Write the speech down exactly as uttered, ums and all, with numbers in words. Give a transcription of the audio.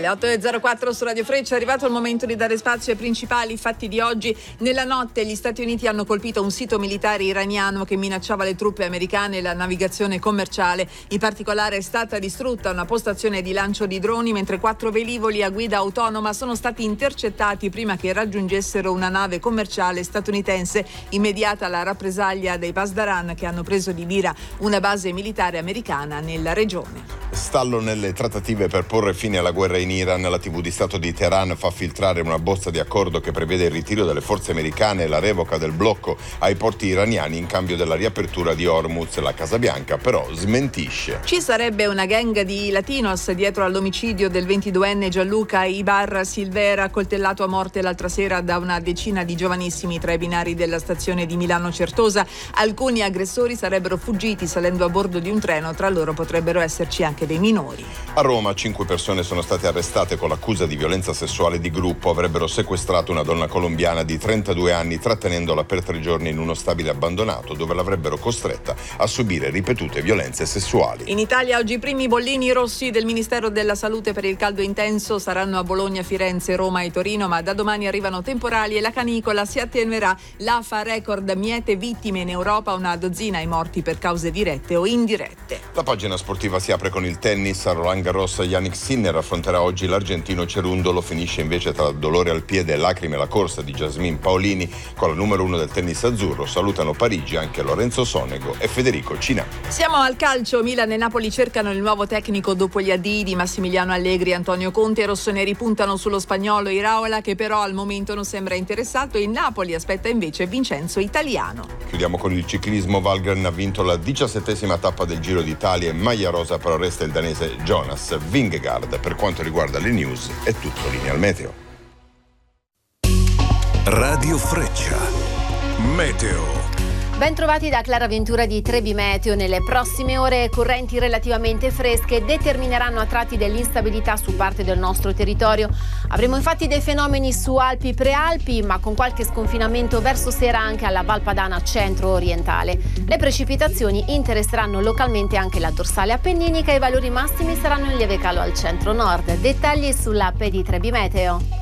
alle otto e zero quattro su Radio Freccia è arrivato il momento di dare spazio ai principali fatti di oggi. Nella notte gli Stati Uniti hanno colpito un sito militare iraniano che minacciava le truppe americane e la navigazione commerciale. In particolare è stata distrutta una postazione di lancio di droni, mentre quattro velivoli a guida autonoma sono stati intercettati prima che raggiungessero una nave commerciale statunitense. Immediata la rappresaglia dei Pasdaran, che hanno preso di mira una base militare americana nella regione. Stallo nelle trattative per porre fine alla guerra in Iran. La tivù di Stato di Teheran fa filtrare una bozza di accordo che prevede il ritiro delle forze americane e la revoca del blocco ai porti iraniani in cambio della riapertura di Hormuz. La Casa Bianca però smentisce. Ci sarebbe una gang di latinos dietro all'omicidio del ventiduenne Gianluca Ibar Silvera, coltellato a morte l'altra sera da una decina di giovanissimi tra i binari della stazione di Milano Certosa. Alcuni aggressori sarebbero fuggiti salendo a bordo di un treno, tra loro potrebbero esserci anche dei minori. A Roma cinque persone sono state arrestate con l'accusa di violenza sessuale di gruppo. Avrebbero sequestrato una donna colombiana di trentadue anni, trattenendola per tre giorni in uno stabile abbandonato, dove l'avrebbero costretta a subire ripetute violenze sessuali. In Italia oggi i primi bollini rossi del Ministero della Salute per il caldo intenso saranno a Bologna, Firenze, Roma e Torino, ma da domani arrivano temporali e la canicola si attenuerà. L'A F A record miete vittime in Europa, una dozzina i morti per cause dirette o indirette. La pagina sportiva si apre con il tennis. A Roland Garros Jannik Sinner affronterà oggi l'argentino Cerundolo. Finisce invece tra dolore al piede e lacrime la corsa di Jasmine Paolini. Con la numero uno del tennis azzurro salutano Parigi anche Lorenzo Sonego e Federico Cinà. Siamo al calcio. Milan e Napoli cercano il nuovo tecnico dopo gli addii di Massimiliano Allegri. Antonio Conte e rossoneri puntano sullo spagnolo Iraola, che però al momento non sembra interessato, e il Napoli aspetta invece Vincenzo Italiano. Chiudiamo con il ciclismo. Valgren ha vinto la diciassettesima tappa del Giro d'Italia e maglia rosa però resta il danese Jonas Vingegaard. Per quanto riguarda le news è tutto. Linea al meteo. Radio Freccia Meteo. Ben trovati da Clara Ventura di Trebi Meteo. Nelle prossime ore correnti relativamente fresche determineranno a tratti dell'instabilità su parte del nostro territorio. Avremo infatti dei fenomeni su Alpi Prealpi, ma con qualche sconfinamento verso sera anche alla Val Padana centro-orientale. Le precipitazioni interesseranno localmente anche la dorsale appenninica e i valori massimi saranno in lieve calo al centro-nord. Dettagli sull'app di Trebi Meteo.